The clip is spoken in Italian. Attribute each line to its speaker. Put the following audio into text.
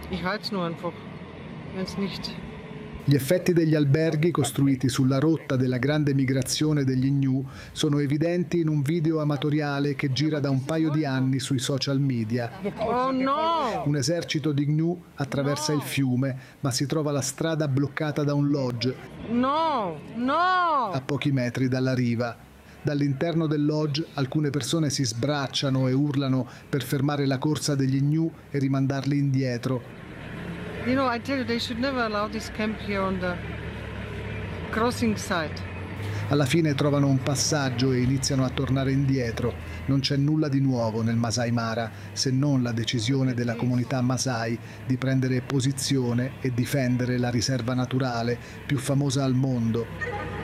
Speaker 1: Ich halte es nur einfach, wenn es nicht.
Speaker 2: Gli effetti degli alberghi costruiti sulla rotta della grande migrazione degli Gnu sono evidenti in un video amatoriale che gira da un paio di anni sui social media.
Speaker 1: Oh no!
Speaker 2: Un esercito di Gnu attraversa il fiume, ma si trova la strada bloccata da un lodge
Speaker 1: No! No!
Speaker 2: a pochi metri dalla riva. Dall'interno del lodge alcune persone si sbracciano e urlano per fermare la corsa degli Gnu e rimandarli indietro.
Speaker 1: You know, I tell you, they should never allow this camp here on the crossing side.
Speaker 2: Alla fine trovano un passaggio e iniziano a tornare indietro. Non c'è nulla di nuovo nel Masai Mara, se non la decisione della comunità Masai di prendere posizione e difendere la riserva naturale più famosa al mondo.